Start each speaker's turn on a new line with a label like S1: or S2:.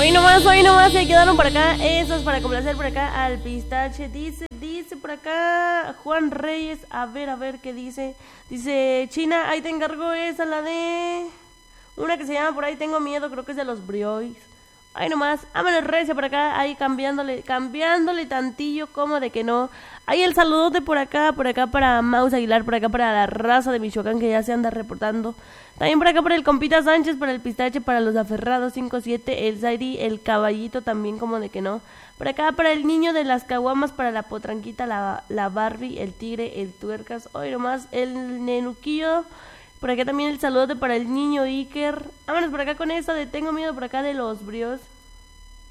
S1: Hoy nomás se quedaron por acá. Eso es para complacer por acá al pistache. Dice por acá Juan Reyes. A ver qué dice. Dice, China, ahí te encargo esa, la de... Una que se llama por ahí Tengo Miedo, creo que es de los Briois. Ahí nomás, vámonos recio por acá, ahí cambiándole tantillo, como de que no. Ahí el saludote por acá para Maus Aguilar, por acá para la raza de Michoacán que ya se anda reportando. También por acá para el compita Sánchez, para el pistache, para los aferrados 57, el Zairi, el caballito también, como de que no. Por acá para el niño de las caguamas, para la potranquita, la Barbie, el tigre, el tuercas, hoy nomás, el nenuquillo. Por acá también el saludote para el niño Iker. Vámonos por acá con esta de Tengo Miedo por acá de los Brios.